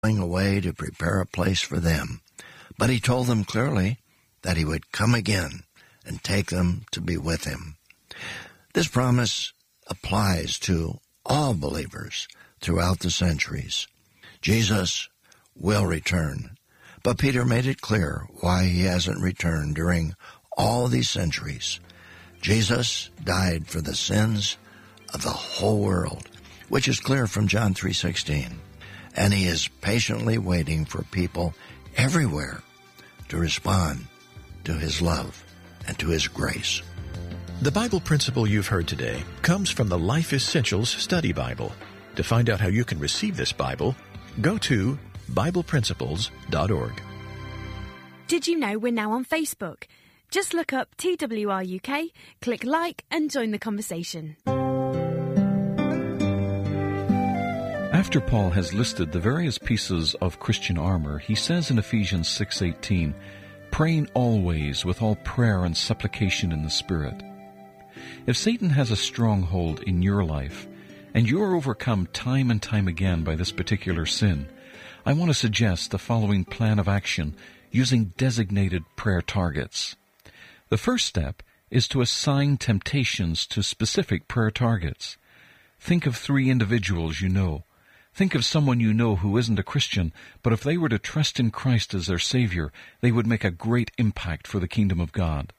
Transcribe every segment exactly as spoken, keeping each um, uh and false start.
going away to prepare a place for them. But he told them clearly that he would come again and take them to be with him. This promise applies to all believers throughout the centuries. Jesus will return, but Peter made it clear why he hasn't returned during all these centuries. Jesus died for the sins of the whole world, which is clear from John three sixteen, and he is patiently waiting for people everywhere to respond to his love and to his grace. The Bible principle you've heard today comes from the Life Essentials Study Bible. To find out how you can receive this Bible, go to Bible Principles dot org. Did you know we're now on Facebook? Just look up T W R U K, click like and join the conversation. After Paul has listed the various pieces of Christian armor, he says in Ephesians six eighteen, praying always with all prayer and supplication in the Spirit. If Satan has a stronghold in your life, and you are overcome time and time again by this particular sin, I want to suggest the following plan of action using designated prayer targets. The first step is to assign temptations to specific prayer targets. Think of three individuals you know. Think of someone you know who isn't a Christian, but if they were to trust in Christ as their Savior, they would make a great impact for the kingdom of God.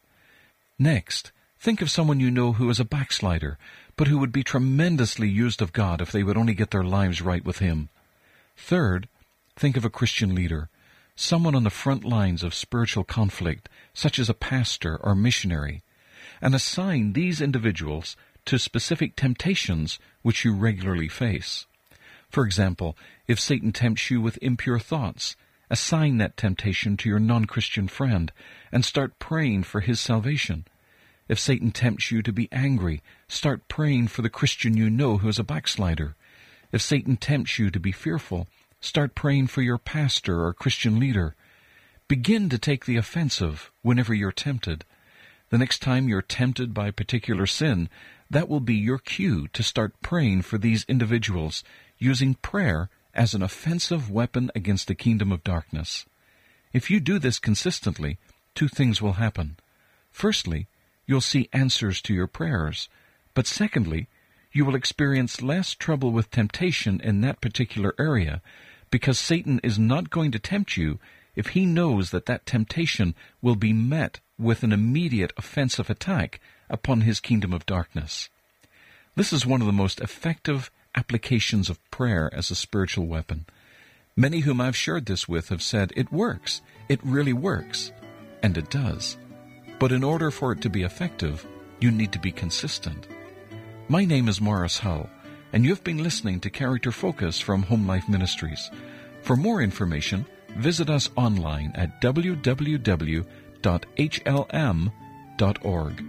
Next, think of someone you know who is a backslider, but who would be tremendously used of God if they would only get their lives right with Him. Third, think of a Christian leader, someone on the front lines of spiritual conflict, such as a pastor or missionary, and assign these individuals to specific temptations which you regularly face. For example, if Satan tempts you with impure thoughts, assign that temptation to your non-Christian friend and start praying for his salvation. If Satan tempts you to be angry, start praying for the Christian you know who is a backslider. If Satan tempts you to be fearful, start praying for your pastor or Christian leader. Begin to take the offensive whenever you're tempted. The next time you're tempted by a particular sin, that will be your cue to start praying for these individuals, using prayer as an offensive weapon against the kingdom of darkness. If you do this consistently, two things will happen. Firstly, you'll see answers to your prayers. But secondly, you will experience less trouble with temptation in that particular area, because Satan is not going to tempt you if he knows that that temptation will be met with an immediate offensive attack upon his kingdom of darkness. This is one of the most effective applications of prayer as a spiritual weapon. Many whom I've shared this with have said, it works, it really works, and it does. But in order for it to be effective, you need to be consistent. My name is Morris Hull, and you've been listening to Character Focus from Home Life Ministries. For more information, visit us online at w w w dot h l m dot org.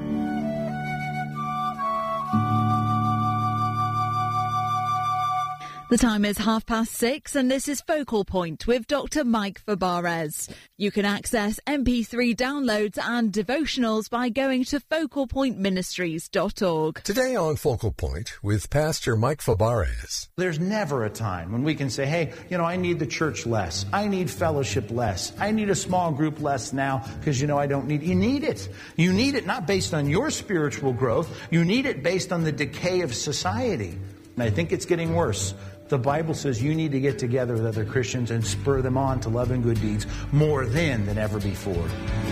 The time is half past six, and this is Focal Point with Doctor Mike Fabarez. You can access M P three downloads and devotionals by going to focal point ministries dot org. Today on Focal Point with Pastor Mike Fabarez. There's never a time when we can say, hey, you know, I need the church less. I need fellowship less. I need a small group less now because, you know, I don't need... You need it. You need it not based on your spiritual growth. You need it based on the decay of society. And I think it's getting worse. The Bible says you need to get together with other Christians and spur them on to love and good deeds more then than ever before.